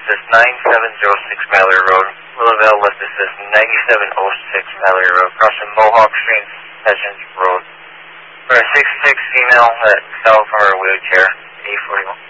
assist 9706 Mallory Road. Willowville, lift assist 9706 Mallory Road, crossing Mohawk Street, Sessions Road. For a 6'6" female that fell from her wheelchair, A41.